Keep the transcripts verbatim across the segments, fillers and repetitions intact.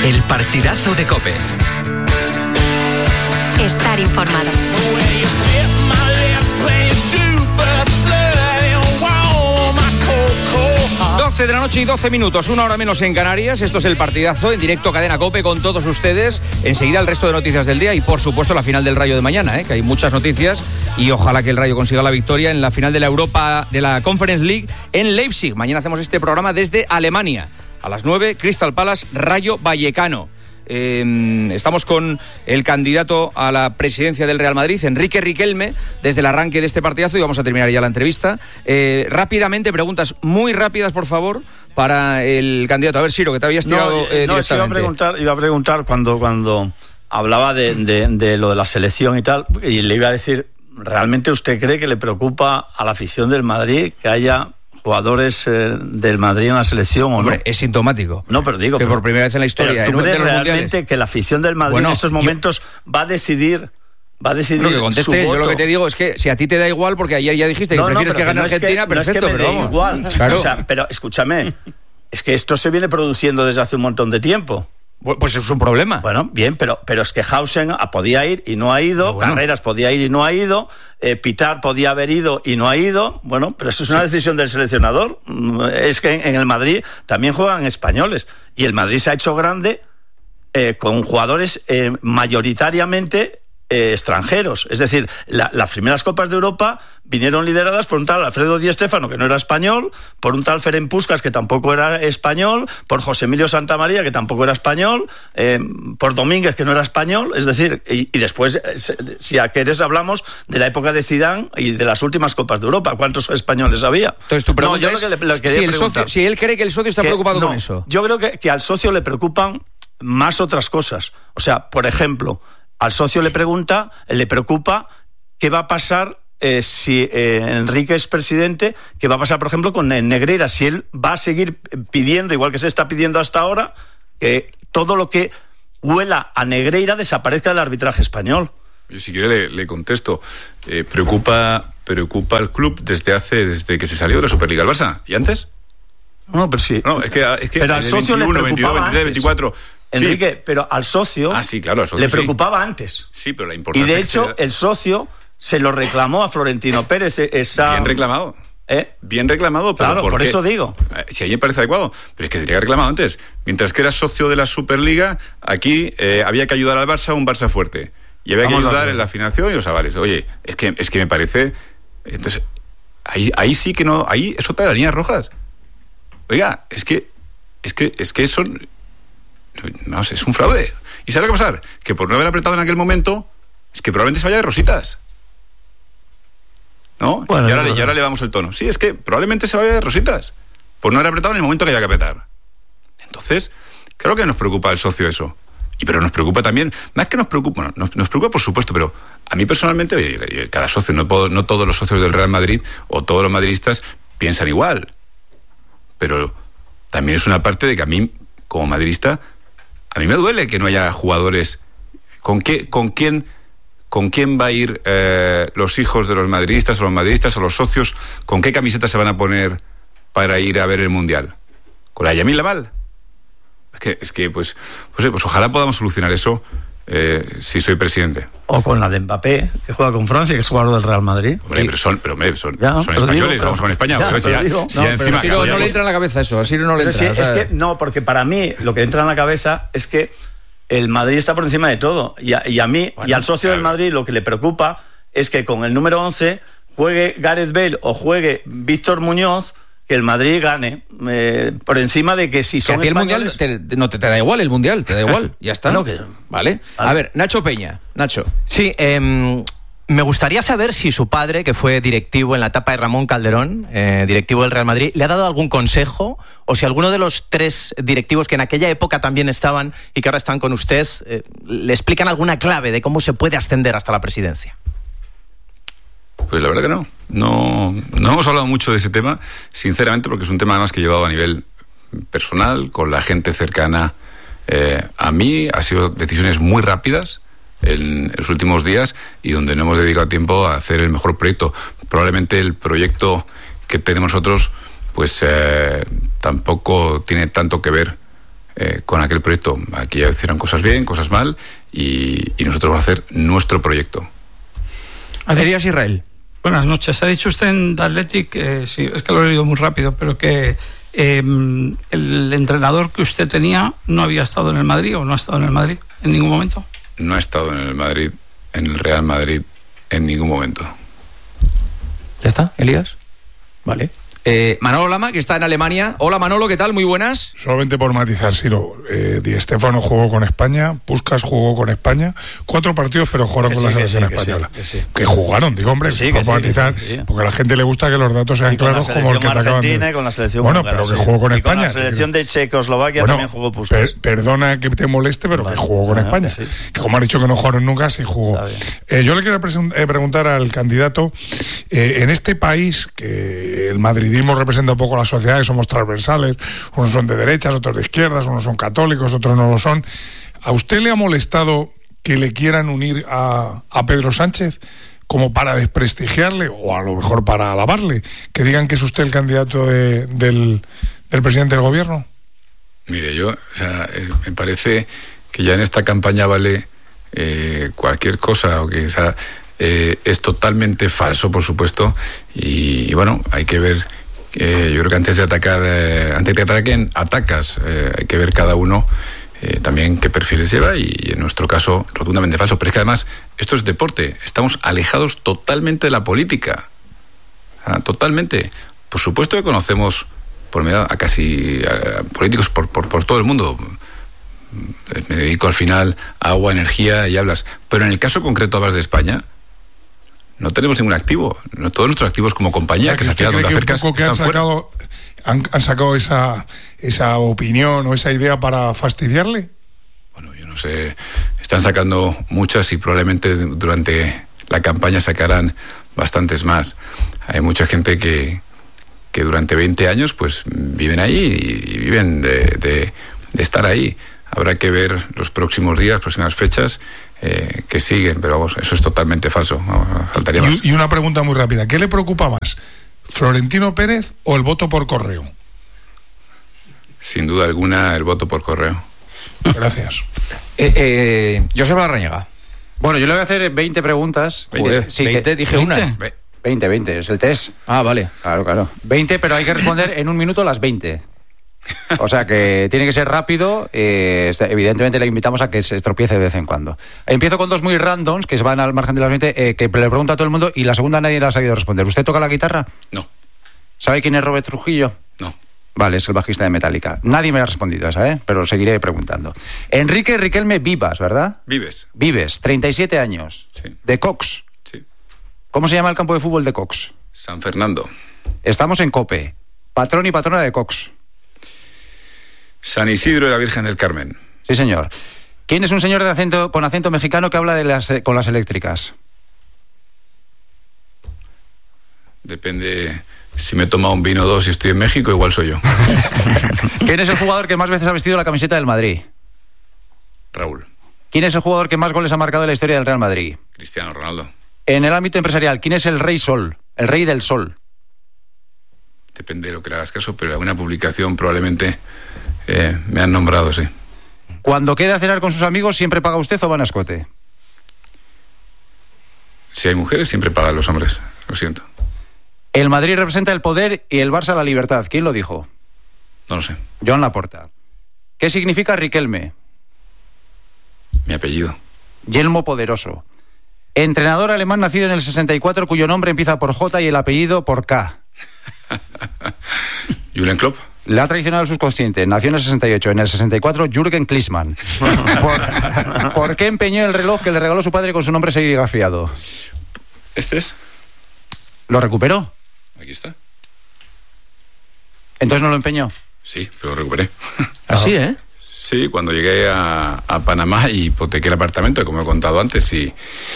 El partidazo de COPE. Estar informado. doce de la noche y doce minutos, una hora menos en Canarias. Esto es el partidazo en directo Cadena COPE con todos ustedes. Enseguida el resto de noticias del día y por supuesto la final del Rayo de mañana, ¿eh? Que hay muchas noticias y ojalá que el Rayo consiga la victoria en la final de la Europa, de la Conference League en Leipzig. Mañana hacemos este programa desde Alemania. A las nueve, Crystal Palace, Rayo Vallecano. Eh, estamos con el candidato a la presidencia del Real Madrid, Enrique Riquelme, desde el arranque de este partidazo, y vamos a terminar ya la entrevista. Eh, rápidamente, preguntas muy rápidas, por favor, para el candidato. A ver, Siro, que te habías tirado no, eh, no, directamente. Iba a preguntar, iba a preguntar cuando, cuando hablaba de, de, de lo de la selección y tal, y le iba a decir, ¿realmente usted cree que le preocupa a la afición del Madrid que haya jugadores eh, del Madrid en la selección o Hombre, no? es sintomático. No, pero digo... Que pero, por primera vez en la historia... ¿Tú en crees de los realmente mundiales, que la afición del Madrid bueno, en estos momentos yo, va a decidir... Va a decidir lo que conteste, su voto? Yo lo que te digo es que si a ti te da igual, porque ayer ya dijiste que no, prefieres no, que gane no Argentina, es que, perfecto, no es que me pero dé vamos. igual. Claro. O sea, pero escúchame, es que esto se viene produciendo desde hace un montón de tiempo. Pues es un problema. Bueno, bien, pero, pero es que Hausen podía ir y no ha ido, bueno. Carreras podía ir y no ha ido, eh, Pitar podía haber ido y no ha ido, bueno, pero eso es una decisión del seleccionador. Es que en, en el Madrid también juegan españoles y el Madrid se ha hecho grande eh, con jugadores eh, mayoritariamente eh, extranjeros. Es decir, la, las primeras Copas de Europa vinieron lideradas por un tal Alfredo Di Stéfano, que no era español, por un tal Ferenc Puskás, que tampoco era español, por José Emilio Santamaría, que tampoco era español, eh, por Domínguez, que no era español. Es decir, y, y después, si a querés hablamos de la época de Zidane y de las últimas Copas de Europa, ¿cuántos españoles había? Entonces tu pregunta no, es que le, le si, el socio, si él cree que el socio está que, preocupado no, con eso. Yo creo que, que al socio le preocupan más otras cosas. O sea, por ejemplo, al socio le pregunta, le preocupa qué va a pasar eh, si eh, Enrique es presidente, qué va a pasar, por ejemplo, con Negreira, si él va a seguir pidiendo, igual que se está pidiendo hasta ahora, que todo lo que huela a Negreira desaparezca del arbitraje español. Yo si quiere le, le contesto. Eh, preocupa, preocupa al club desde hace, desde que se salió de la Superliga el Barça. ¿Y antes? No, pero sí. No, es que, es que pero al socio veintiuno, le preocupaba veintidós, veintitrés, veinticuatro... Enrique, sí. Pero al socio, ah, sí, claro, al socio le preocupaba sí. antes. Sí, pero la importancia... Y de hecho, que se... el socio se lo reclamó a Florentino Pérez. Esa... Bien reclamado. ¿Eh? Bien reclamado, pero claro, ¿por, por qué? eso digo. Si a mí me parece adecuado, pero es que tendría que haber reclamado antes. Mientras que era socio de la Superliga, aquí eh, había que ayudar al Barça a un Barça fuerte. Y había Vamos que ayudar en la financiación y los avales. Oye, es que, es que me parece... Entonces, ahí, ahí sí que no... Ahí es otra de las líneas rojas. Oiga, es que... Es que, es que eso... No sé, es un fraude. ¿Y sabe lo que va a pasar? Que por no haber apretado en aquel momento, es que probablemente se vaya de rositas. ¿No? Bueno, y, ahora, y ahora le damos el tono. Sí, es que probablemente se vaya de rositas. Por no haber apretado en el momento que haya que apretar. Entonces, creo que nos preocupa el socio eso. Y pero nos preocupa también, más que nos preocupa, bueno, nos, nos preocupa por supuesto, pero a mí personalmente, oye, cada socio, no, puedo, no todos los socios del Real Madrid o todos los madridistas piensan igual. Pero también es una parte de que a mí, como madridista, a mí me duele que no haya jugadores. ¿Con qué, con quién, con quién va a ir eh, los hijos de los madridistas o los madridistas o los socios? ¿Con qué camiseta se van a poner para ir a ver el Mundial? ¿Con la Yamil Lamal? Es que, es que pues, pues, pues ojalá podamos solucionar eso eh, si soy presidente. O con la de Mbappé, que juega con Francia, que es jugador del Real Madrid. Hombre, pero son, pero, hombre, son, ya, son españoles, digo, pero, vamos con España. Ya, pero si ya, digo, si no, ya pero encima, si no, no le entra en la cabeza eso, así no le entra. Sí, o sea, es que, no, porque para mí lo que entra en la cabeza es que el Madrid está por encima de todo. Y a, y a mí, bueno, y al socio claro. del Madrid, lo que le preocupa es que con el número once juegue Gareth Bale o juegue Víctor Muñoz, que el Madrid gane, eh, por encima de que si son que a ti españoles... el Mundial te, no te, te da igual el Mundial, te da igual, ya está. No, que... ¿Vale? A ver, Nacho Peña, Nacho. Sí, eh, me gustaría saber si su padre, que fue directivo en la etapa de Ramón Calderón, eh, directivo del Real Madrid, le ha dado algún consejo, o si alguno de los tres directivos que en aquella época también estaban y que ahora están con usted, eh, le explican alguna clave de cómo se puede ascender hasta la presidencia. Pues la verdad que no. No, no hemos hablado mucho de ese tema, sinceramente, porque es un tema además que he llevado a nivel personal, con la gente cercana eh, a mí. Ha sido decisiones muy rápidas en, en los últimos días y donde no hemos dedicado tiempo a hacer el mejor proyecto. Probablemente el proyecto que tenemos nosotros pues eh, tampoco tiene tanto que ver eh, con aquel proyecto. Aquí ya hicieron cosas bien, cosas mal, y, y nosotros vamos a hacer nuestro proyecto. Elías Israel. Buenas noches. Ha dicho usted en The Athletic, eh, sí, es que lo he leído muy rápido, pero que eh, el entrenador que usted tenía no había estado en el Madrid, o no ha estado en el Madrid en ningún momento. No ha estado en el Madrid, en el Real Madrid, en ningún momento. ¿Ya está, Elías? Vale. Eh, Manolo Lama, que está en Alemania. Hola, Manolo, ¿qué tal? Muy buenas. Solamente por matizar, Siro, eh, Di Stéfano jugó con España, Puskás jugó con España, cuatro partidos, pero jugaron que con sí, la selección que sí, española. Que, sí, que, sí. que jugaron, digo, hombre, que sí, por que matizar, sí, que sí. porque a la gente le gusta que los datos sean claros como el que te acaban de... Con la selección bueno, húngara, pero que sí. jugó con y España. Con la selección de Checoslovaquia bueno, también jugó Puskás. Per, perdona que te moleste, pero vale. que jugó con ah, España. Sí. Que como ha dicho que no jugaron nunca, sí jugó. Eh, yo le quiero presun- eh, preguntar al candidato, eh, en este país, que el madridismo representa un poco la sociedad, que somos transversales, unos son de derechas, otros de izquierdas, unos son católicos, otros no lo son. ¿A usted le ha molestado que le quieran unir a, a Pedro Sánchez como para desprestigiarle o a lo mejor para alabarle? Que digan que es usted el candidato de, del, del presidente del gobierno. Mire, yo, o sea, eh, me parece que ya en esta campaña vale eh, cualquier cosa, o que, o sea, eh, es totalmente falso, por supuesto, y, y bueno, hay que ver. Eh, yo creo que antes de atacar, eh, antes de que ataquen, atacas. Eh, hay que ver cada uno eh, también qué perfiles lleva, y, y en nuestro caso, rotundamente falso. Pero es que además, esto es deporte. Estamos alejados totalmente de la política. Ah, totalmente. Por supuesto que conocemos por medio a casi a, a políticos por, por, por todo el mundo. Me dedico al final a agua, energía y hablas. Pero en el caso concreto hablas de España. No tenemos ningún activo. No, todos nuestros activos como compañía, o sea, que, que se cree donde que acercas, un poco que han están fuera. sacado, han, han sacado esa, esa opinión o esa idea para fastidiarle. Bueno, yo no sé. Están sacando muchas y probablemente durante la campaña sacarán bastantes más. Hay mucha gente que, que durante veinte años pues viven ahí y, y viven de, de, de estar ahí. Habrá que ver los próximos días, próximas fechas eh, que siguen, pero vamos, eso es totalmente falso. No, faltaría más. Y, y una pregunta muy rápida. ¿Qué le preocupa más? ¿Florentino Pérez o el voto por correo? Sin duda alguna, el voto por correo. Gracias. Eh, eh, Josep Larrañaga. Bueno, yo le voy a hacer veinte preguntas. Joder, sí, veinte, que, dije veinte. una. veinte, veinte, es el test. Ah, vale. Claro, claro. veinte, pero hay que responder en un minuto las veinte. O sea que tiene que ser rápido. Eh, evidentemente le invitamos a que se estropiece de vez en cuando. Empiezo con dos muy randoms que se van al margen de las veinte, eh, que le pregunto a todo el mundo, y la segunda nadie la ha sabido responder. ¿Usted toca la guitarra? No. ¿Sabe quién es Robert Trujillo? No. Vale, es el bajista de Metallica. Nadie me ha respondido esa, ¿eh? Pero seguiré preguntando. Enrique Riquelme Vivas, ¿verdad? Vives. Vives, treinta y siete años. Sí. De Cox. Sí. ¿Cómo se llama el campo de fútbol de Cox? San Fernando. Estamos en COPE. Patrón y patrona de Cox. San Isidro y la Virgen del Carmen. Sí, señor. ¿Quién es un señor de acento, con acento mexicano que habla de las, con las eléctricas? Depende si me he tomado un vino o dos y estoy en México, igual soy yo. ¿Quién es el jugador que más veces ha vestido la camiseta del Madrid? Raúl. ¿Quién es el jugador que más goles ha marcado en la historia del Real Madrid? Cristiano Ronaldo. En el ámbito empresarial, ¿quién es el Rey Sol? El Rey del Sol. Depende de lo que le hagas caso, pero en alguna publicación probablemente eh, me han nombrado, sí. Cuando quede a cenar con sus amigos, ¿siempre paga usted o van a escote? Si hay mujeres, siempre pagan los hombres. Lo siento. El Madrid representa el poder y el Barça la libertad. ¿Quién lo dijo? No lo sé. Joan Laporta. ¿Qué significa Riquelme? Mi apellido. Yelmo poderoso. Entrenador alemán nacido en el sesenta y cuatro cuyo nombre empieza por J y el apellido por K. Jürgen Klopp. Le ha traicionado el subconsciente. Nació en el sesenta y ocho. En el sesenta y cuatro, Jürgen Klinsmann. ¿Por, ¿Por qué empeñó el reloj que le regaló su padre con su nombre serigrafiado? ¿Este es? ¿Lo recuperó? Aquí está. Entonces no lo empeñó. Sí, pero lo recuperé. Así, ¿eh? Sí, cuando llegué a, a Panamá y hipotequé el apartamento, como he contado antes, y,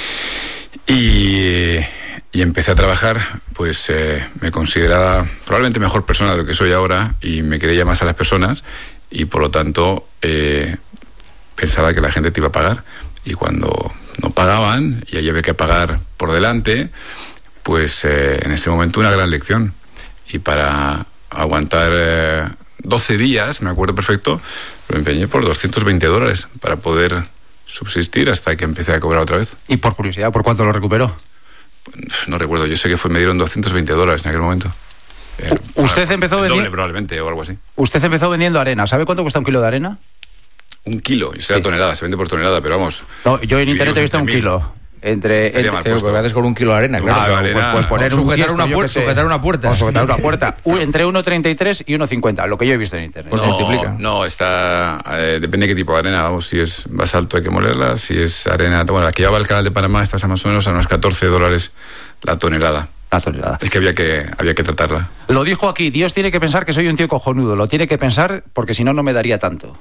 y, y empecé a trabajar, pues eh, me consideraba probablemente mejor persona de lo que soy ahora y me creía más a las personas y por lo tanto eh, pensaba que la gente te iba a pagar. Y cuando no pagaban y ahí había que pagar por delante, pues eh, en ese momento una gran lección. Y para aguantar eh, doce días, me acuerdo perfecto, lo empeñé por doscientos veinte dólares para poder subsistir hasta que empecé a cobrar otra vez. Y por curiosidad, ¿por cuánto lo recuperó? No recuerdo, yo sé que fue, me dieron doscientos veinte dólares en aquel momento. Eh, usted para, empezó el vendiendo... doble probablemente o algo así. Usted empezó vendiendo arena. ¿Sabe cuánto cuesta un kilo de arena? Un kilo, y sea sí. tonelada, se vende por tonelada, pero vamos. No, yo en internet he visto un kilo. Entre, entre sí, ¿qué haces con un kilo de arena? Claro, claro, pues, arena, pues poner un sujetar, kiesto, una puerta, sujetar una puerta. O sujetar una puerta. Entre uno treinta y tres y uno cincuenta, lo que yo he visto en internet. Pues no, multiplica. No, está. Eh, depende de qué tipo de arena. Vamos, si es basalto hay que molerla. Si es arena. Bueno, la que lleva el canal de Panamá está más o menos a unos catorce dólares la tonelada. La tonelada. Es que había que había que tratarla. Lo dijo aquí. Dios tiene que pensar que soy un tío cojonudo. Lo tiene que pensar porque si no, no me daría tanto.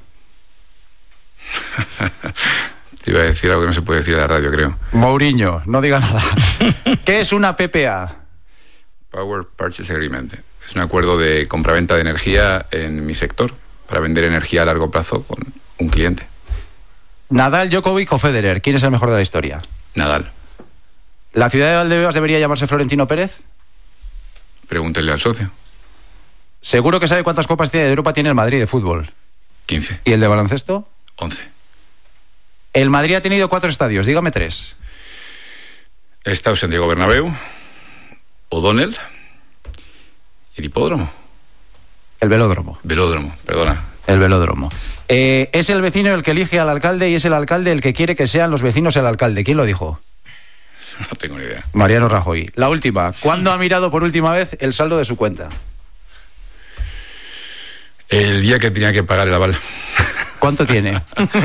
Te iba a decir algo que no se puede decir en la radio, creo. Mourinho, no diga nada. ¿Qué es una P P A? Power Purchase Agreement. Es un acuerdo de compraventa de energía en mi sector para vender energía a largo plazo con un cliente. Nadal, Djokovic o Federer, ¿quién es el mejor de la historia? Nadal. ¿La ciudad de Valdebebas debería llamarse Florentino Pérez? Pregúntele al socio. ¿Seguro que sabe cuántas copas de Europa tiene el Madrid de fútbol? quince. ¿Y el de baloncesto? once. El Madrid ha tenido cuatro estadios, dígame tres. He estado en Santiago Bernabéu, O'Donnell y el hipódromo. El velódromo. Velódromo, perdona. El velódromo. Eh, es el vecino el que elige al alcalde y es el alcalde el que quiere que sean los vecinos el alcalde. ¿Quién lo dijo? No tengo ni idea. Mariano Rajoy. La última. ¿Cuándo ha mirado por última vez el saldo de su cuenta? El día que tenía que pagar el aval. ¿Cuánto tiene?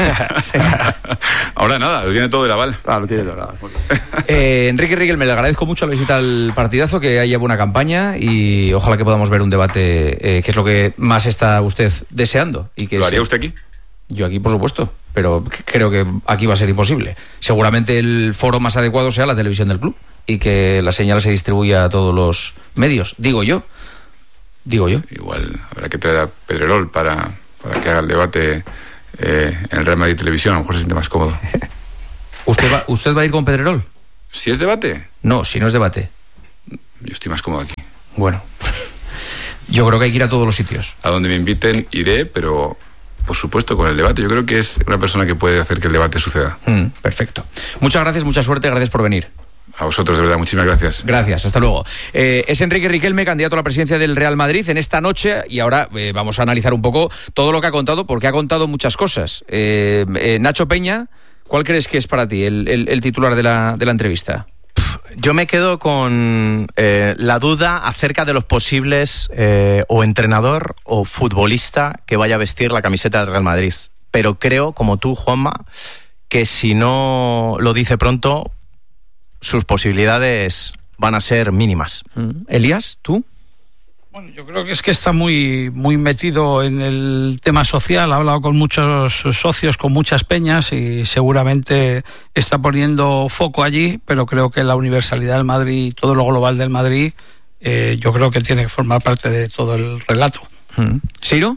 Ahora nada, lo tiene todo el aval. Ah, lo tiene todo el aval. Eh, Enrique Riquelme, le agradezco mucho la visita al partidazo, que haya buena campaña y ojalá que podamos ver un debate, eh, que es lo que más está usted deseando. Y que ¿Lo haría se... usted aquí? Yo aquí, por supuesto, pero creo que aquí va a ser imposible. Seguramente el foro más adecuado sea la televisión del club y que la señal se distribuya a todos los medios, digo yo. Digo yo. Sí, igual habrá que traer a Pedrerol para, para que haga el debate eh, en el Real Madrid Televisión, a lo mejor se siente más cómodo. ¿Usted va, ¿Usted va a ir con Pedrerol? ¿Si es debate? No, si no es debate. Yo estoy más cómodo aquí. Bueno, yo creo que hay que ir a todos los sitios. A donde me inviten iré, pero por supuesto con el debate. Yo creo que es una persona que puede hacer que el debate suceda. Mm, perfecto. Muchas gracias, mucha suerte, gracias por venir. A vosotros, de verdad, muchísimas gracias. Gracias, hasta luego. Eh, es Enrique Riquelme, candidato a la presidencia del Real Madrid en esta noche, y ahora eh, vamos a analizar un poco todo lo que ha contado, porque ha contado muchas cosas. Eh, eh, Nacho Peña, ¿cuál crees que es para ti el, el, el titular de la, de la entrevista? Yo me quedo con eh, la duda acerca de los posibles eh, o entrenador o futbolista que vaya a vestir la camiseta del Real Madrid. Pero creo, como tú, Juanma, que si no lo dice pronto, sus posibilidades van a ser mínimas. Elías, ¿tú? Bueno, yo creo que es que está muy, muy metido en el tema social, ha hablado con muchos socios, con muchas peñas y seguramente está poniendo foco allí, pero creo que la universalidad del Madrid y todo lo global del Madrid, eh, yo creo que tiene que formar parte de todo el relato. ¿Ciro?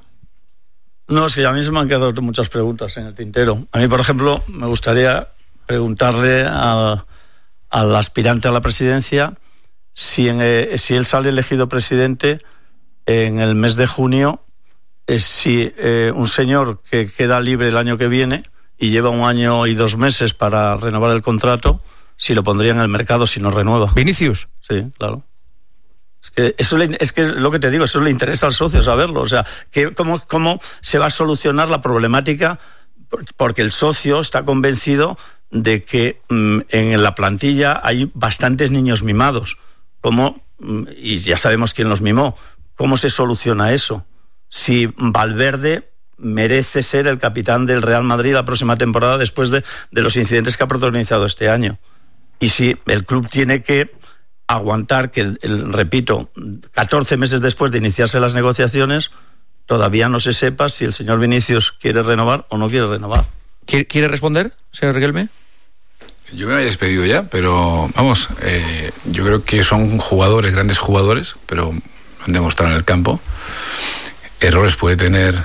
No, es que a mí se me han quedado muchas preguntas en el tintero. A mí, por ejemplo, me gustaría preguntarle al... al aspirante a la presidencia si, en, eh, si él sale elegido presidente en el mes de junio, eh, si eh, un señor que queda libre el año que viene y lleva un año y dos meses para renovar el contrato, si lo pondría en el mercado si no renueva. ¿Vinicius? Sí, claro. Es que eso le, es que lo que te digo, eso le interesa al socio saberlo. O sea, que cómo, cómo se va a solucionar la problemática, porque el socio está convencido de que mmm, en la plantilla hay bastantes niños mimados. ¿Cómo? Y ya sabemos quién los mimó. ¿Cómo se soluciona eso? Si Valverde merece ser el capitán del Real Madrid la próxima temporada después de, de los incidentes que ha protagonizado este año. Y si el club tiene que aguantar que, el, repito, catorce meses después de iniciarse las negociaciones, todavía no se sepa si el señor Vinicius quiere renovar o no quiere renovar. ¿Quiere responder, señor Riquelme? Yo me había despedido ya, pero vamos, eh, yo creo que son jugadores, grandes jugadores, pero lo han demostrado en el campo. Errores puede tener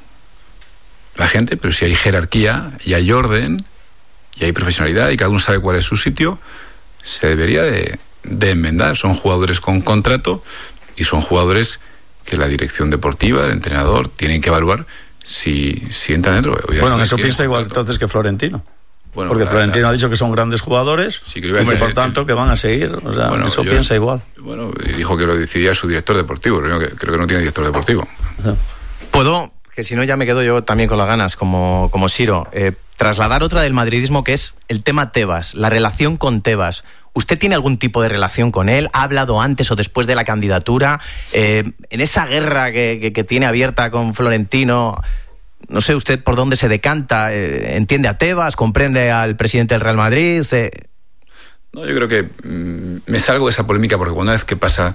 la gente, pero si hay jerarquía y hay orden y hay profesionalidad y cada uno sabe cuál es su sitio, se debería de, de enmendar. Son jugadores con contrato y son jugadores que la dirección deportiva, el entrenador, tienen que evaluar si, si entran dentro. Oye, bueno, eso piensa igual entonces que Florentino. Bueno, porque la, Florentino la, ha dicho que son grandes jugadores, sí, que y decir, por tanto que van a seguir. O sea, bueno, eso yo, piensa igual. Bueno, y dijo que lo decidía su director deportivo. Creo que, creo que no tiene director deportivo. ¿Puedo, que si no ya me quedo yo también con las ganas, como, como Siro, eh, trasladar otra del madridismo, que es el tema Tebas, la relación con Tebas? ¿Usted tiene algún tipo de relación con él? ¿Ha hablado antes o después de la candidatura? Eh, en esa guerra que, que, que tiene abierta con Florentino, no sé usted por dónde se decanta. Eh, ¿Entiende a Tebas? ¿Comprende al presidente del Real Madrid? Eh... No, yo creo que mmm, me salgo de esa polémica, porque una vez que pasa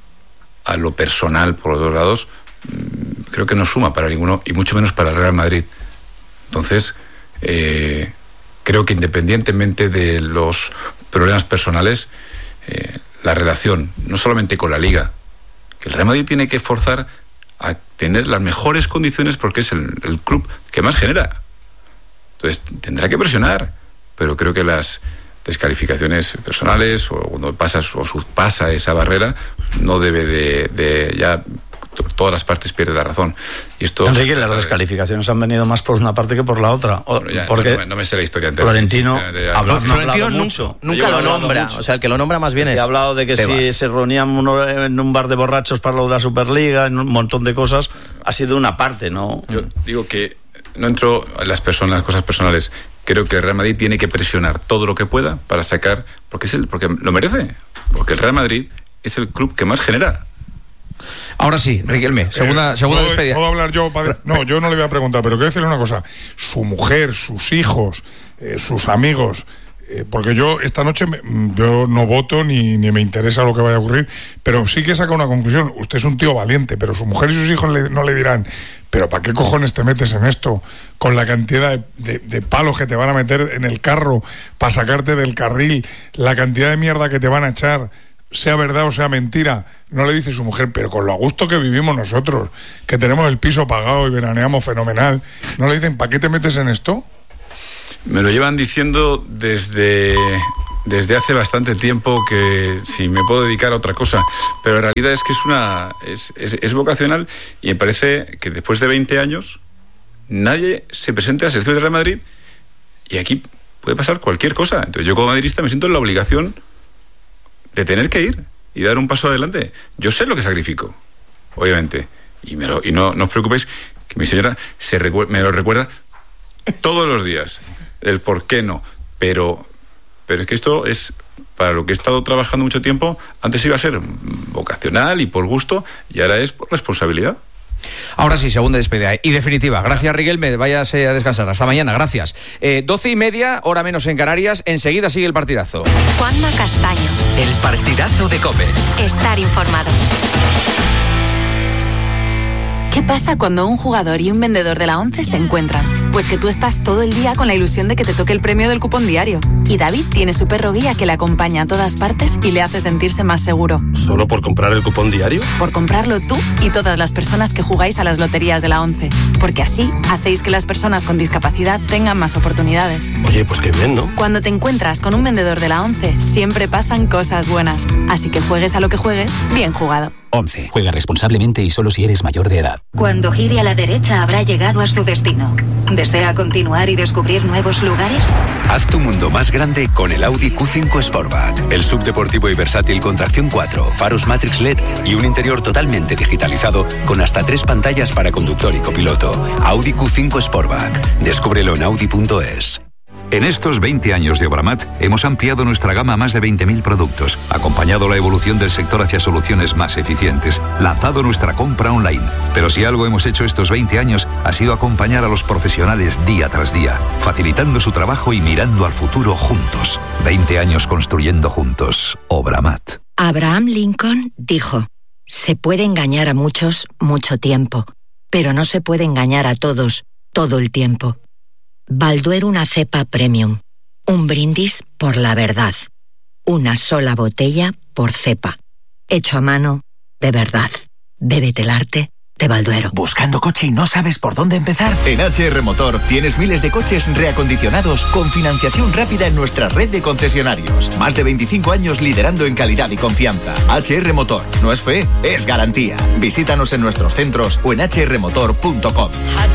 a lo personal por los dos lados, mmm, creo que no suma para ninguno, y mucho menos para el Real Madrid. Entonces, eh, creo que independientemente de los problemas personales, eh, la relación, no solamente con la Liga, que el Real Madrid tiene que forzar a tener las mejores condiciones porque es el, el club que más genera. Entonces tendrá que presionar, pero creo que las descalificaciones personales, o cuando pasas o subpasa esa barrera, no debe de, de ya todas las partes pierden la razón. Y esto, Enrique, las descalificaciones han venido más por una parte que por la otra. Bueno, ya, porque no, no me sé la historia entera. Florentino, sí, sí, ya, habló, no, Florentino no mucho, nunca lo nombra. Mucho. O sea, el que lo nombra más bien es. Ha hablado de que Tebas. Si se reunían uno en un bar de borrachos para lo de la Superliga, en un montón de cosas. Ha sido una parte, ¿no? Yo digo que no entro en las personas, las cosas personales. Creo que el Real Madrid tiene que presionar todo lo que pueda para sacar, porque es el, porque lo merece, porque el Real Madrid es el club que más genera. Ahora sí, Riquelme, segunda, eh, segunda ¿puedo, despedida. ¿Puedo hablar yo? Padre? No, yo no le voy a preguntar, pero quiero decirle una cosa. Su mujer, sus hijos, eh, sus amigos, eh, porque yo esta noche me, yo no voto ni, ni me interesa lo que vaya a ocurrir, pero sí que saca una conclusión. Usted es un tío valiente, pero su mujer y sus hijos le, no le dirán, pero ¿para qué cojones te metes en esto? Con la cantidad de, de, de palos que te van a meter en el carro para sacarte del carril, la cantidad de mierda que te van a echar, sea verdad o sea mentira. No le dice su mujer, pero con lo a gusto que vivimos nosotros, que tenemos el piso pagado y veraneamos fenomenal, no le dicen, ¿para qué te metes en esto? Me lo llevan diciendo desde, desde hace bastante tiempo, que si me puedo dedicar a otra cosa, pero en realidad es que es una es, es, es vocacional, y me parece que después de veinte años nadie se presenta a la selección del Real Madrid, y aquí puede pasar cualquier cosa. Entonces yo como madridista me siento en la obligación de tener que ir y dar un paso adelante. Yo sé lo que sacrifico, obviamente, y, me lo, y no, no os preocupéis, que mi señora se recu- me lo recuerda todos los días, el por qué no, pero, pero es que esto es para lo que he estado trabajando mucho tiempo. Antes iba a ser vocacional y por gusto, y ahora es por responsabilidad. Ahora sí, segunda despedida y definitiva. Gracias, Riquelme, váyase a descansar. Hasta mañana, gracias. Eh, doce y media, hora menos en Canarias. Enseguida sigue el partidazo. Juanma Castaño. El partidazo de COPE. Estar informado. ¿Qué pasa cuando un jugador y un vendedor de la ONCE se encuentran? Pues que tú estás todo el día con la ilusión de que te toque el premio del cupón diario. Y David tiene su perro guía que le acompaña a todas partes y le hace sentirse más seguro. ¿Solo por comprar el cupón diario? Por comprarlo tú y todas las personas que jugáis a las loterías de la ONCE. Porque así hacéis que las personas con discapacidad tengan más oportunidades. Oye, pues qué bien, ¿no? Cuando te encuentras con un vendedor de la ONCE, siempre pasan cosas buenas. Así que juegues a lo que juegues, bien jugado. ONCE. Juega responsablemente y solo si eres mayor de edad. Cuando gire a la derecha habrá llegado a su destino. ¿Desea continuar y descubrir nuevos lugares? Haz tu mundo más grande con el Audi Q cinco Sportback. El subdeportivo y versátil con tracción cuatro, faros Matrix L E D y un interior totalmente digitalizado con hasta tres pantallas para conductor y copiloto. Audi Q cinco Sportback. Descúbrelo en audi punto es. En estos veinte años de Obramat hemos ampliado nuestra gama a más de veinte mil productos, acompañado la evolución del sector hacia soluciones más eficientes, lanzado nuestra compra online. Pero si algo hemos hecho estos veinte años ha sido acompañar a los profesionales día tras día, facilitando su trabajo y mirando al futuro juntos. veinte años construyendo juntos. Obramat. Abraham Lincoln dijo: se puede engañar a muchos mucho tiempo, pero no se puede engañar a todos todo el tiempo. Balduero una cepa premium. Un brindis por la verdad. Una sola botella por cepa. Hecho a mano, de verdad. Bébete el arte de Balduero. ¿Buscando coche y no sabes por dónde empezar? En H R Motor tienes miles de coches reacondicionados con financiación rápida en nuestra red de concesionarios. Más de veinticinco años liderando en calidad y confianza. H R Motor. No es fe, es garantía. Visítanos en nuestros centros o en h r motor punto com.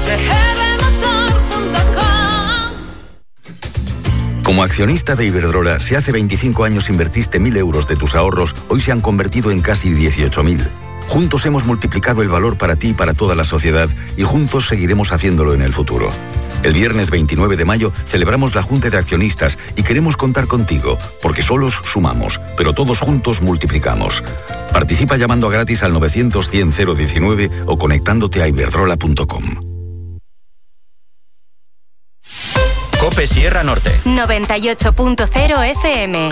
Como accionista de Iberdrola, si hace veinticinco años invertiste mil euros de tus ahorros, hoy se han convertido en casi dieciocho mil. Juntos hemos multiplicado el valor para ti y para toda la sociedad y juntos seguiremos haciéndolo en el futuro. El viernes veintinueve de mayo celebramos la Junta de Accionistas y queremos contar contigo, porque solos sumamos, pero todos juntos multiplicamos. Participa llamando gratis al novecientos cien cero diecinueve o conectándote a iberdrola punto com. COPE Sierra Norte. noventa y ocho punto cero F M.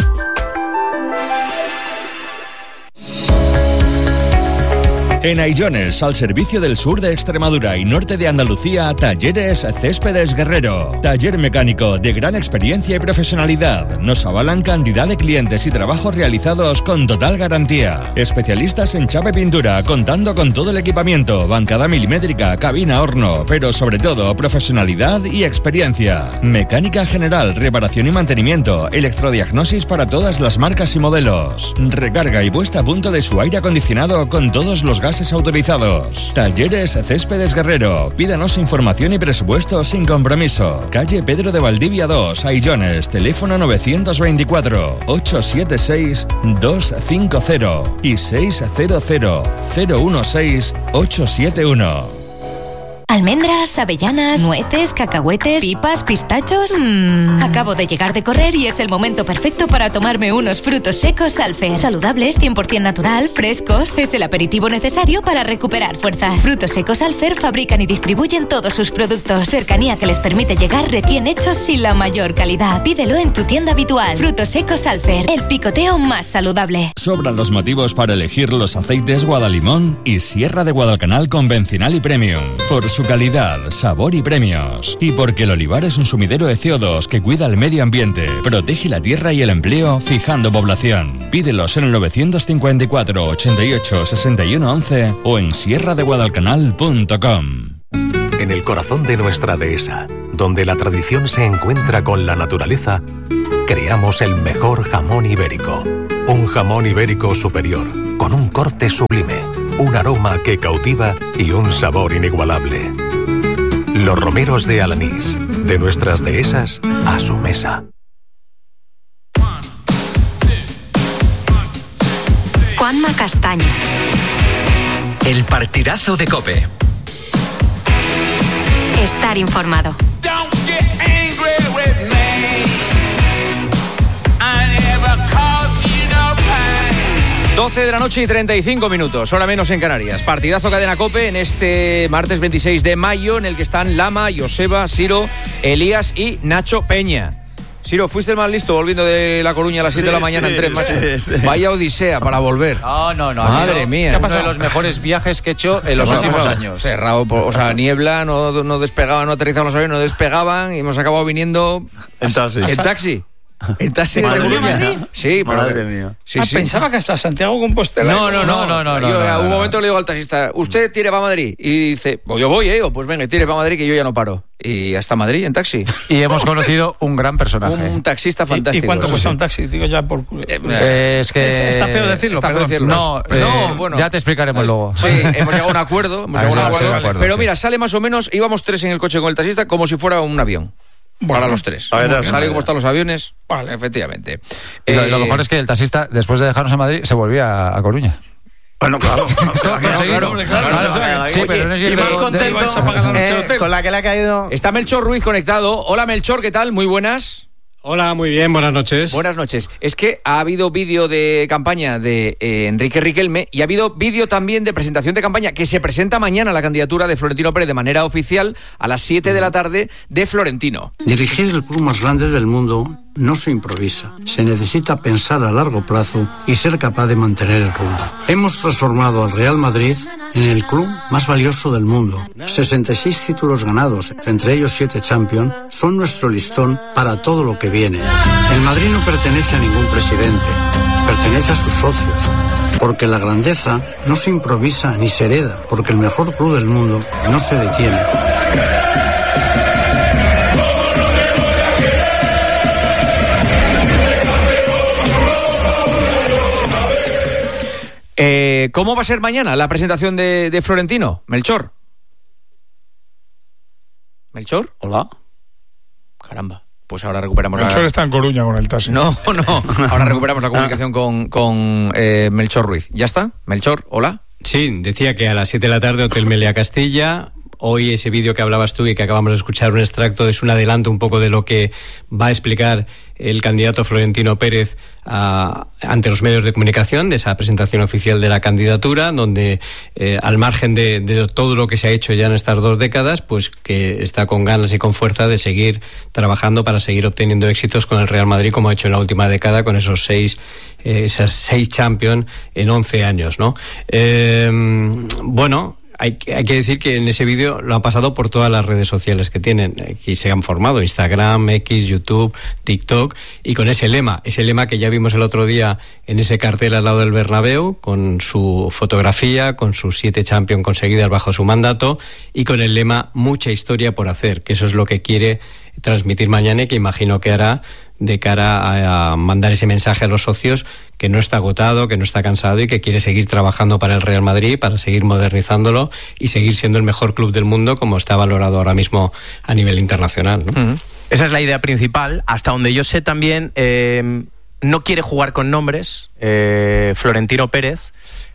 En Aillones, al servicio del sur de Extremadura y norte de Andalucía, Talleres Céspedes Guerrero. Taller mecánico de gran experiencia y profesionalidad. Nos avalan cantidad de clientes y trabajos realizados con total garantía. Especialistas en chapa y pintura, contando con todo el equipamiento, bancada milimétrica, cabina, horno, pero sobre todo profesionalidad y experiencia. Mecánica general, reparación y mantenimiento, electrodiagnosis para todas las marcas y modelos. Recarga y puesta a punto de su aire acondicionado con todos los gases autorizados. Talleres Céspedes Guerrero. Pídanos información y presupuesto sin compromiso. Calle Pedro de Valdivia dos, Aillones. Teléfono novecientos veinticuatro, ochocientos setenta y seis, doscientos cincuenta y seiscientos, cero dieciséis, ochocientos setenta y uno. Almendras, avellanas, nueces, cacahuetes, pipas, pistachos. Mm. Acabo de llegar de correr y es el momento perfecto para tomarme unos frutos secos Alfer. Saludables, cien por ciento natural, frescos. Es el aperitivo necesario para recuperar fuerzas. Frutos secos Alfer fabrican y distribuyen todos sus productos. Cercanía que les permite llegar recién hechos y la mayor calidad. Pídelo en tu tienda habitual. Frutos secos Alfer, el picoteo más saludable. Sobran los motivos para elegir los aceites Guadalimón y Sierra de Guadalcanal convencional y premium. Por su calidad, sabor y premios. Y porque el olivar es un sumidero de C O dos que cuida el medio ambiente, protege la tierra y el empleo, fijando población. Pídelos en el novecientos cincuenta y cuatro, ochenta y ocho, sesenta y uno once o en sierra de guadalcanal punto com. En el corazón de nuestra dehesa, donde la tradición se encuentra con la naturaleza, creamos el mejor jamón ibérico. Un jamón ibérico superior, con un corte sublime, un aroma que cautiva y un sabor inigualable. Los romeros de Alanís, de nuestras dehesas a su mesa. Juanma Castaño. El partidazo de COPE. Estar informado. doce de la noche y treinta y cinco minutos, hora menos en Canarias. Partidazo Cadena COPE en este martes veintiséis de mayo, en el que están Lama, Joseba, Siro, Elías y Nacho Peña. Siro, fuiste el más listo volviendo de La Coruña a las siete sí, de la mañana sí, en tren, macho. Sí, sí. Vaya odisea para volver. No, no, no. Madre mía. ¿Qué ha pasado? Uno de los mejores viajes que he hecho en los últimos años. Cerrado, o sea, niebla, no, no despegaban, no aterrizaban los aviones, no despegaban y hemos acabado viniendo en taxi. En taxi. ¿En taxi de Coruña? Sí, pero... Madre mía. Sí, ah, sí. Pensaba que hasta Santiago Compostela. No, no, no, no, no, no, yo, no, no, un no. momento le digo al taxista, usted tire para Madrid. Y dice, pues yo voy, eh, o pues venga, tire para Madrid que yo ya no paro. Y hasta Madrid en taxi. Y hemos conocido un gran personaje. Un taxista fantástico. ¿Y, y cuánto cuesta sí. un taxi? Digo ya por... Eh, es que... Es, está feo decirlo, está feo decirlo. No, eh, no, bueno. Ya te explicaremos pues, luego. Sí, hemos llegado a un acuerdo. Hemos llegado a un acuerdo, acuerdo pero sí. Mira, sale más o menos, íbamos tres en el coche con el taxista como si fuera un avión. Bueno, para los tres. A ver, tal y ver. como están los aviones, vale, efectivamente. Y lo, eh, lo mejor es que el taxista, después de dejarnos en Madrid, se volvía a, a Coruña. Bueno, claro. Claro, claro, claro, claro, claro, claro. Sí, pero no es y muy contento eh, con la que le ha caído. Está Melchor Ruiz conectado. Hola, Melchor, ¿qué tal? Muy buenas. Hola, muy bien, buenas noches. Buenas noches. Es que ha habido vídeo de campaña de eh, Enrique Riquelme y ha habido vídeo también de presentación de campaña que se presenta mañana la candidatura de Florentino Pérez de manera oficial a las siete de la tarde de Florentino. Dirigir el club más grande del mundo no se improvisa. Se necesita pensar a largo plazo y ser capaz de mantener el rumbo. Hemos transformado al Real Madrid en el club más valioso del mundo. sesenta y seis títulos ganados, entre ellos siete Champions, son nuestro listón para todo lo que viene. El Madrid no pertenece a ningún presidente, pertenece a sus socios. Porque la grandeza no se improvisa ni se hereda, porque el mejor club del mundo no se detiene. Eh, ¿Cómo va a ser mañana la presentación de, de Florentino? Melchor. ¿Melchor? Hola. Caramba. Pues ahora recuperamos Melchor la... está en Coruña con el taxi. No, no. Ahora recuperamos la comunicación con, con eh, Melchor Ruiz. ¿Ya está? Melchor, hola. Sí, decía que a las siete de la tarde Hotel Meliá Castilla. Hoy ese vídeo que hablabas tú y que acabamos de escuchar un extracto es un adelanto un poco de lo que va a explicar el candidato Florentino Pérez a, ante los medios de comunicación de esa presentación oficial de la candidatura, donde eh, al margen de, de todo lo que se ha hecho ya en estas dos décadas, pues que está con ganas y con fuerza de seguir trabajando para seguir obteniendo éxitos con el Real Madrid, como ha hecho en la última década con esos seis eh, esas seis Champions en once años, ¿no? Eh, bueno. Hay, hay que decir que en ese vídeo lo han pasado por todas las redes sociales que tienen, que se han formado, Instagram, X, YouTube, TikTok, y con ese lema, ese lema que ya vimos el otro día en ese cartel al lado del Bernabéu, con su fotografía, con sus siete Champions conseguidas bajo su mandato, y con el lema mucha historia por hacer, que eso es lo que quiere transmitir mañana y que imagino que hará de cara a, a mandar ese mensaje a los socios que no está agotado, que no está cansado y que quiere seguir trabajando para el Real Madrid, para seguir modernizándolo y seguir siendo el mejor club del mundo como está valorado ahora mismo a nivel internacional, ¿no? Uh-huh. Esa es la idea principal. Hasta donde yo sé también eh, no quiere jugar con nombres eh, Florentino Pérez.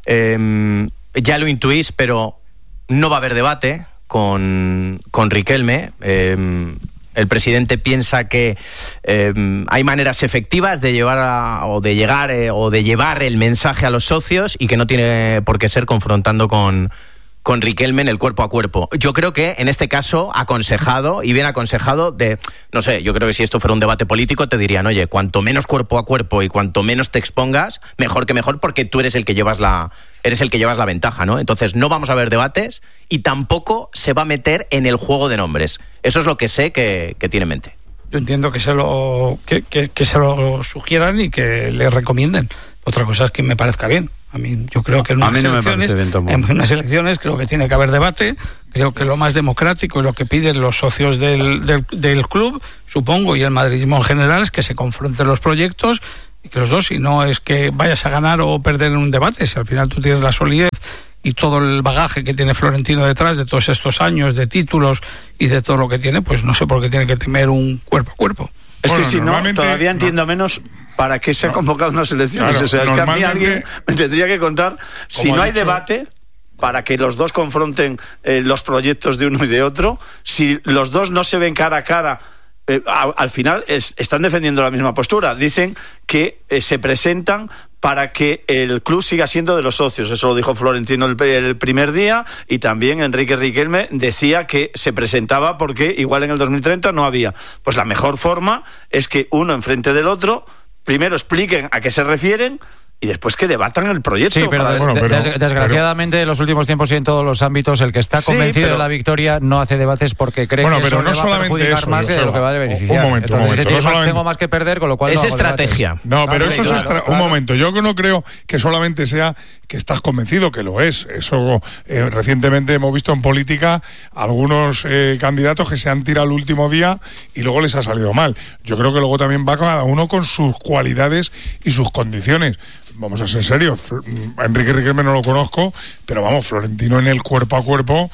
Eh, ya lo intuís, pero no va a haber debate con, con Riquelme. Eh, El presidente piensa que eh, hay maneras efectivas de llevar a, o de llegar eh, o de llevar el mensaje a los socios y que no tiene por qué ser confrontando con, con Riquelme en el cuerpo a cuerpo. Yo creo que en este caso aconsejado y bien aconsejado de, no sé, yo creo que si esto fuera un debate político te dirían, oye, cuanto menos cuerpo a cuerpo y cuanto menos te expongas, mejor que mejor, porque tú eres el que llevas la eres el que llevas la ventaja, ¿no? Entonces no vamos a ver debates y tampoco se va a meter en el juego de nombres. Eso es lo que sé que, que tiene en mente. Yo entiendo que se lo que, que, que se lo sugieran y que le recomienden. Otra cosa es que me parezca bien. A mí yo creo que en unas, no elecciones, en unas elecciones creo que tiene que haber debate. Creo que lo más democrático y lo que piden los socios del, del, del club, supongo, y el madridismo en general, es que se confronten los proyectos y que los dos, si no es que vayas a ganar o perder en un debate, si al final tú tienes la solidez y todo el bagaje que tiene Florentino detrás de todos estos años de títulos y de todo lo que tiene, pues no sé por qué tiene que temer un cuerpo a cuerpo. Es bueno, que si no, todavía no. entiendo menos para qué se ha convocado unas elecciones. Claro, o sea, es que a mí alguien me tendría que contar, si no hay dicho... debate, para que los dos confronten eh, los proyectos de uno y de otro, si los dos no se ven cara a cara, eh, a, al final es, están defendiendo la misma postura. Dicen que eh, se presentan para que el club siga siendo de los socios. Eso lo dijo Florentino el, el primer día, y también Enrique Riquelme decía que se presentaba porque igual en el dos mil treinta no había. Pues la mejor forma es que uno enfrente del otro primero expliquen a qué se refieren y después que debatan el proyecto. Sí, pero, bueno, pero des, desgraciadamente pero... en los últimos tiempos y en todos los ámbitos el que está convencido sí, pero... de la victoria no hace debates porque cree bueno, que eso no le va a perjudicar eso, más de lo que va a beneficiar. Un momento, Entonces, un momento. Decir, No solamente... tengo más que perder, con lo cual es no estrategia. Debates. No, pero no, eso claro, es estra... claro. Un momento, yo no creo que solamente sea que estás convencido, que lo es. Eso eh, recientemente hemos visto en política algunos eh, candidatos que se han tirado el último día y luego les ha salido mal. Yo creo que luego también va cada uno con sus cualidades y sus condiciones. Vamos a ser serios, Enrique Riquelme no lo conozco, pero vamos, Florentino en el cuerpo a cuerpo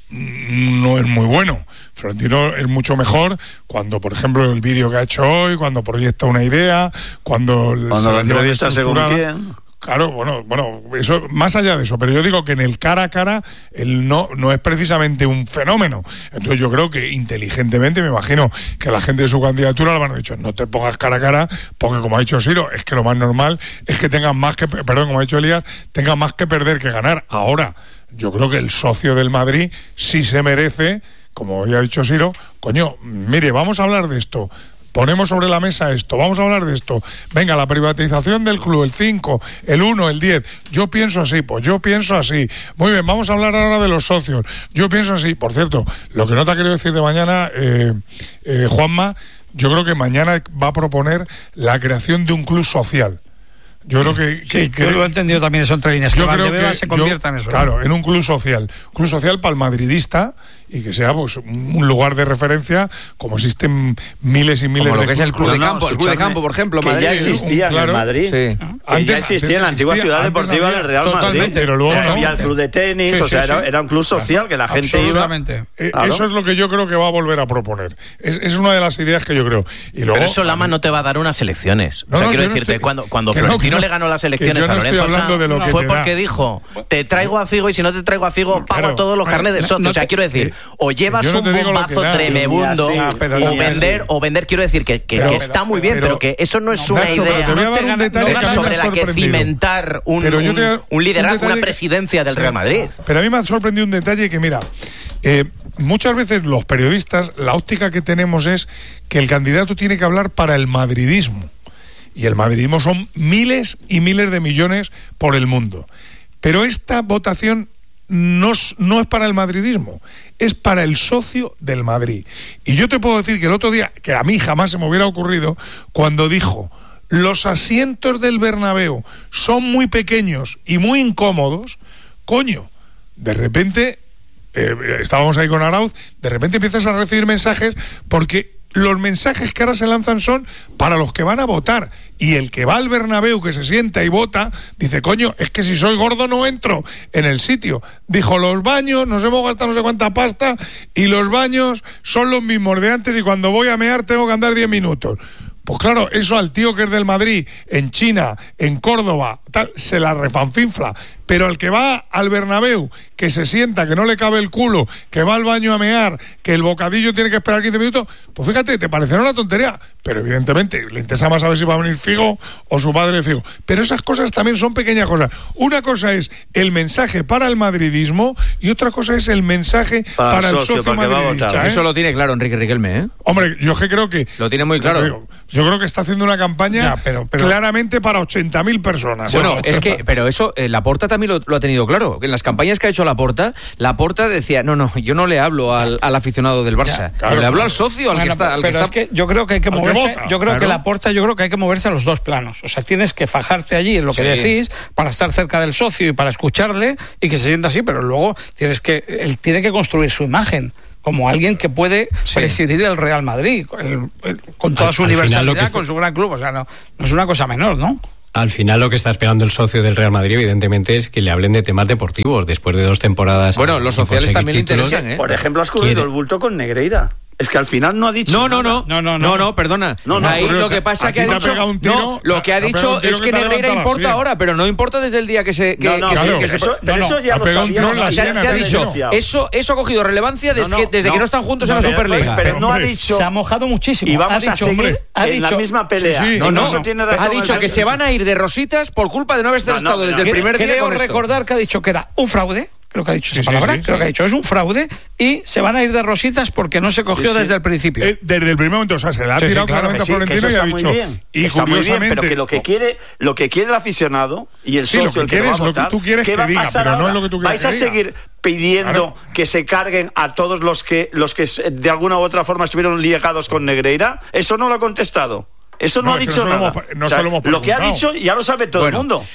no es muy bueno. Florentino es mucho mejor cuando, por ejemplo, el vídeo que ha hecho hoy, cuando proyecta una idea, cuando, cuando la entrevista según quién. Claro, bueno, bueno, eso más allá de eso, pero yo digo que en el cara a cara él no, no es precisamente un fenómeno. Entonces yo creo que inteligentemente, me imagino que la gente de su candidatura le van a dicho, no te pongas cara a cara, porque como ha dicho Ciro, es que lo más normal es que tengas más que, perdón, como ha dicho Elías, tenga más que perder que ganar. Ahora, yo creo que el socio del Madrid sí se merece, como ya ha dicho Ciro, coño, mire, vamos a hablar de esto. Ponemos sobre la mesa esto, vamos a hablar de esto. Venga, la privatización del club, el cinco, el uno, el diez. Yo pienso así, pues yo pienso así. Muy bien, vamos a hablar ahora de los socios. Yo pienso así. Por cierto, lo que no te ha querido decir de mañana, eh, eh, Juanma, yo creo que mañana va a proponer la creación de un club social. Yo creo que... que, sí, que yo lo he entendido también eso entre líneas, que Valdebeba se convierta en eso. Claro, en un club social. Un club social para el madridista y que sea pues un lugar de referencia como existen miles y miles como de... Como lo que es el club de no, campo, el club de campo, por ejemplo, que Madrid. ya existía claro, en Madrid. Sí. Que antes, ya existía en la antigua ciudad deportiva del Real totalmente, Madrid. Pero luego o sea, no. había el club de tenis, Sí, o sea, sí, era, sí. era un club social que la gente iba... Eh, Claro. Eso es lo que yo creo que va a volver a proponer. Es, es una de las ideas que yo creo. Y luego, pero eso Lama no te va a dar unas elecciones. No, o sea, no, quiero yo no decirte, estoy- cuando, cuando que no, Florentino que no, le ganó las que elecciones yo no a estoy Lorenzo hablando Sanz, de lo que fue te porque da. dijo, te traigo a Figo y si no te traigo a Figo, pago Claro, todos los carnets de no, socio. no o sea, te- quiero decir, o llevas yo no un te digo lo que bombazo da. tremebundo, Ni así, pero o ni vender, así. o vender, quiero decir, que, que, Pero- que está muy bien, pero- pero, que eso no es No, una Nacho, pero idea te voy a dar un detalle que a mí me ha sobre la que sorprendido. cimentar un, Pero yo te voy a- un, un liderazgo, un detalle una que- presidencia del Sí. Real Madrid. Pero a mí me ha sorprendido un detalle que, mira, eh, muchas veces los periodistas, la óptica que tenemos es que el candidato tiene que hablar para el madridismo. Y el madridismo son miles y miles de millones por el mundo. Pero esta votación no es, no es para el madridismo, es para el socio del Madrid. Y yo te puedo decir que el otro día, que a mí jamás se me hubiera ocurrido, cuando dijo, los asientos del Bernabéu son muy pequeños y muy incómodos, coño, de repente, eh, estábamos ahí con Arauz, de repente empiezas a recibir mensajes porque los mensajes que ahora se lanzan son para los que van a votar, y el que va al Bernabéu, que se sienta y vota, dice, coño, es que si soy gordo no entro en el sitio. Dijo, los baños, nos hemos gastado no sé cuánta pasta, y los baños son los mismos de antes, y cuando voy a mear tengo que andar diez minutos. Pues claro, eso al tío que es del Madrid, en China, en Córdoba, tal, se la refanfinfla. Pero al que va al Bernabéu, que se sienta, que no le cabe el culo, que va al baño a mear, que el bocadillo tiene que esperar quince minutos, pues fíjate, te parecerá una tontería, pero evidentemente le interesa más saber si va a venir Figo o su padre Figo. Pero esas cosas también son pequeñas cosas. Una cosa es el mensaje para el madridismo y otra cosa es el mensaje para, Para para el el socio, socio para el que va a madridista. votar. ¿eh? Eso lo tiene claro Enrique Riquelme, ¿eh? Hombre, yo es que creo que... Lo tiene muy claro. Yo, yo creo que está haciendo una campaña Ya, pero- pero- claramente para ochenta mil personas. Bueno, ¿no? es que, pero eso, eh, Laporta también lo, lo ha tenido claro. En las campañas que ha hecho Laporta, Laporta decía, no, no, yo no le hablo al, al aficionado del Barça, Ya, claro, le hablo claro. al socio, al Bueno, que está... Al que pero está... es que yo creo que hay que Al que moverse, vota. yo creo Claro. que la Porta, yo creo que hay que moverse a los dos planos. O sea, tienes que fajarte allí en lo que Sí. decís para estar cerca del socio y para escucharle y que se sienta así, pero luego tienes que él tiene que construir su imagen como alguien que puede Sí. presidir el Real Madrid el- el- con toda Al- su al final universalidad, lo que está- con su gran club, o sea, no, no es una cosa menor, ¿no? Al final lo que está esperando el socio del Real Madrid, evidentemente, es que le hablen de temas deportivos después de dos temporadas. Bueno, los sin sociales conseguir también le títulos. interesan, ¿eh? Por ejemplo, has cogido Quiere- el bulto con Negreira. Es que al final no ha dicho No, no, nada. no, no, no, no, perdona. No, no, Ahí pero lo que pasa a que ti ha te ha dicho, pegado un tiro, no, lo que ha te ha pegado dicho un tiro es que que te ha Negreira levantado importa así. ahora, pero no importa desde el día que se que, No, no, que se- claro, que se- eso, pero no, eso ya ha lo pegado un tiro sabíamos. en la O sea, sien, te ha te dicho, digo. eso, eso ha cogido relevancia desde, No, que, no, desde que no. no están juntos No, en la pero- Superliga. Pero no ha hombre, dicho... Se ha mojado muchísimo. Y vamos ha a dicho, seguir ha en dicho, la misma pelea. Sí, sí. No, En no, eso tiene razón ha dicho el que se van a ir de rositas por culpa de no haber No, no, estado no, desde el no, primer día Creo con esto. recordar que ha dicho que era un fraude, creo que ha dicho Sí, esa sí, palabra, sí, creo sí. que ha dicho, es un fraude y se van a ir de rositas porque no se cogió Sí, sí. desde el principio. Eh, desde el primer momento, o sea, se le ha Sí, sí, tirado claro, claramente a Sí, que Florentino eso y ha está muy dicho, bien. y Está muy bien, curiosamente, pero que lo que quiere, lo que quiere el aficionado y el Sí, lo socio, que el que quiere va a es lo que votar, tú quieres ¿qué que va a diga, pasar pero no ahora? es lo que tú quieres ¿Vais a que diga? seguir pidiendo Claro. que se carguen a todos los que los que de alguna u otra forma estuvieron ligados con Negreira? Eso no lo ha contestado. Eso no, No, ha es que dicho no se lo nada. hemos- no O sea, se lo hemos lo que ha preguntado. dicho ya lo sabe todo Bueno, el mundo.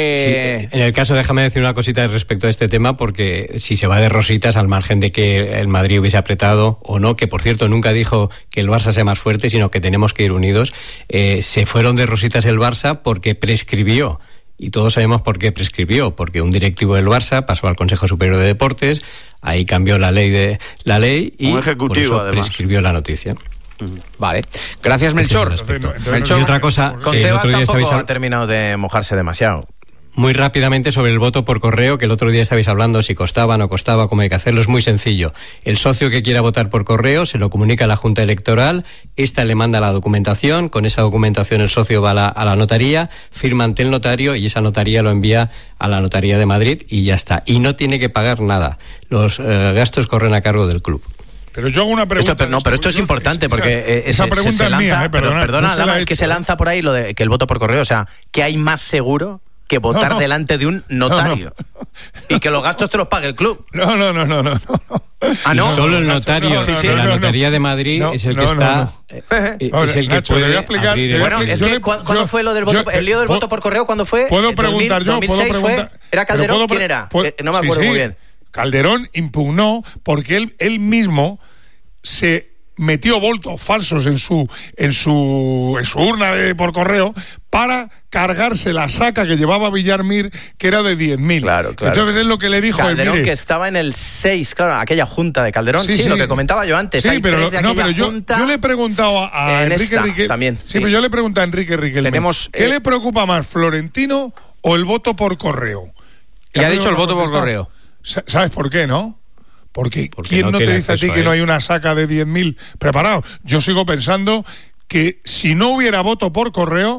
eh, En el caso, déjame decir una cosita respecto a este tema, porque si se va de rositas, al margen de que el Madrid hubiese apretado o no, que por cierto nunca dijo que el Barça sea más fuerte, sino que tenemos que ir unidos, eh, se fueron de rositas el Barça porque prescribió. Y todos sabemos por qué prescribió, porque un directivo del Barça pasó al Consejo Superior de Deportes, ahí cambió la ley de la ley y Un ejecutivo, por eso además. prescribió la noticia. Vale. Gracias, Melchor. Ese es el respecto. Entonces, Melchor. Y otra cosa, Con que el Tebas otro día tampoco estabais ha terminado de mojarse demasiado. muy rápidamente sobre el voto por correo, que el otro día estabais hablando si costaba, no costaba, cómo hay que hacerlo. Es muy sencillo. El socio que quiera votar por correo se lo comunica a la Junta Electoral, esta le manda la documentación, con esa documentación el socio va a la, a la notaría, firma ante el notario y esa notaría lo envía a la notaría de Madrid y ya está. Y no tiene que pagar nada. Los eh, gastos corren a cargo del club. Pero yo hago una pregunta. Esto, pero, no, pero esto es Yo- importante esa- porque eh, esa se- pregunta se, se es lanza, mía, eh, pero- perdona, perdona, no se la Lama, he es que hecho. se lanza por ahí lo de que el voto por correo, o sea, que hay más seguro que votar No, no. delante de un notario No, y que los gastos te los pague el club. No, no, no, no, no. no. Ah, no. Solo el notario no, no, de no, la no, notaría de Madrid no, es el que no, está. no, no. Eh, Ahora, es el que Nacho, puede te voy a explicar, abrir te el- voy a Bueno, es yo que le- ¿cuándo, ¿cuándo yo- fue lo del voto, yo- el lío del puedo- voto por correo? ¿Cuándo fue? Puedo ¿dos mil, preguntar yo, dos mil seis puedo fue? preguntar. ¿Era pero Calderón? puedo pre- ¿Quién era? puedo- Eh, no me sí, acuerdo sí. muy bien. Calderón impugnó porque él, él mismo se metió votos falsos en su en su en su urna de, por correo para cargarse la saca que llevaba Villarmir, que era de diez mil. Claro, claro. Entonces es lo que le dijo él, Calderón, mire, que estaba en el seis, claro, aquella junta de Calderón. Sí, Sí, sí. lo que comentaba yo antes. Sí, hay pero, tres de no, aquella pero yo, junta. yo le he preguntado a, a en Enrique esta Riquelme. también, Sí, sí. pero yo le he preguntado a Enrique Riquelme. Tenemos, ¿Qué eh, le preocupa más, Florentino o el voto por correo? Y ha dicho el no voto por contestado. correo. Sa- ¿Sabes por qué, no? Porque, Porque ¿quién no no, te tiene dice a ti acceso que a no él. hay una saca de diez mil preparados? Yo sigo pensando que si no hubiera voto por correo,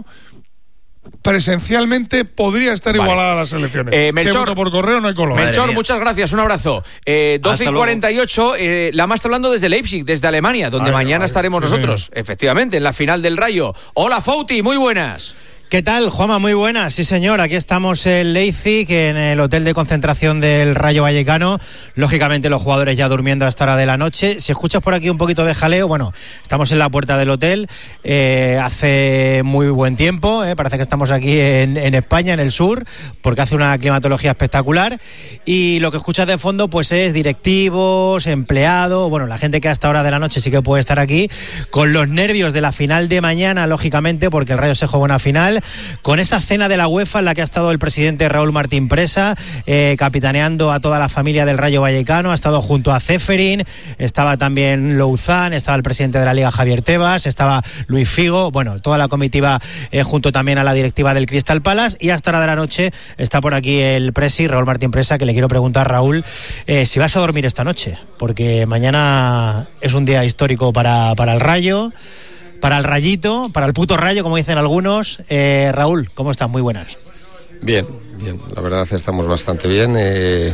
presencialmente podría estar Vale. igualada a las elecciones. Eh, Si Melchor, hay voto por correo no hay color. Melchor, muchas gracias, un abrazo. Eh, doce y cuarenta y ocho, eh, la más está hablando desde Leipzig, desde Alemania, donde Ay, mañana ay, estaremos sí, nosotros, efectivamente, en la final del Rayo. Hola, Fouti, muy buenas. ¿Qué tal, Juanma? Muy buenas. Sí, señor. Aquí estamos en Leipzig, en el hotel de concentración del Rayo Vallecano. Lógicamente, los jugadores ya durmiendo a esta hora de la noche. Si escuchas por aquí un poquito de jaleo, bueno, estamos en la puerta del hotel. Eh, hace muy buen tiempo. Eh, parece que estamos aquí en, en España, en el sur, porque hace una climatología espectacular. Y lo que escuchas de fondo, pues es directivos, empleados. Bueno, la gente que a esta hora de la noche sí que puede estar aquí, con los nervios de la final de mañana, lógicamente, porque el Rayo se juega una final. Con esa cena de la UEFA en la que ha estado el presidente Raúl Martín Presa, eh, capitaneando a toda la familia del Rayo Vallecano, ha estado junto a Ceferín, estaba también Louzán, estaba el presidente de la Liga Javier Tebas, estaba Luis Figo, bueno, toda la comitiva eh, junto también a la directiva del Crystal Palace, y hasta hora de la noche está por aquí el presi, Raúl Martín Presa, que le quiero preguntar, Raúl, eh, si vas a dormir esta noche, porque mañana es un día histórico para, para el Rayo, para el Rayito, para el puto Rayo, como dicen algunos. Eh, Raúl, ¿cómo estás? Muy buenas. Bien, bien. La verdad estamos bastante bien. Eh,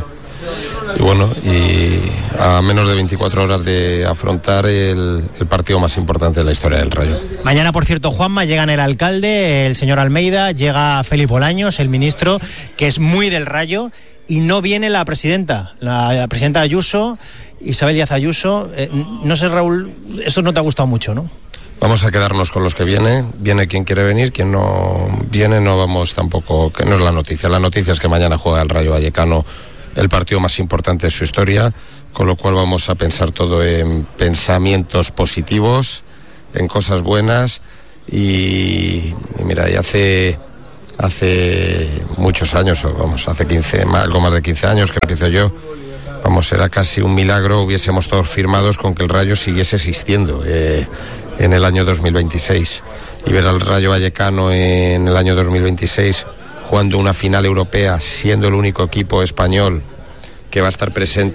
y bueno, y a menos de veinticuatro horas de afrontar el, el partido más importante de la historia del Rayo. Mañana, por cierto, Juanma, llegan el alcalde, el señor Almeida, llega Felipe Bolaños, el ministro, que es muy del Rayo, y no viene la presidenta, la, la presidenta Ayuso, Isabel Díaz Ayuso. Eh, no sé, Raúl, eso no te ha gustado mucho, ¿no? Vamos a quedarnos con los que vienen. Viene quien quiere venir, quien no viene no vamos tampoco, que no es la noticia. La noticia es que mañana juega el Rayo Vallecano, el partido más importante de su historia, con lo cual vamos a pensar todo en pensamientos positivos, en cosas buenas y, y mira, y hace hace muchos años, o vamos, hace quince, algo más de quince años que empiezo yo. Vamos, era casi un milagro, hubiésemos todos firmados con que el Rayo siguiese existiendo eh, en el año dos mil veintiséis. Y ver al Rayo Vallecano en el año dos mil veintiséis jugando una final europea, siendo el único equipo español que va a estar presente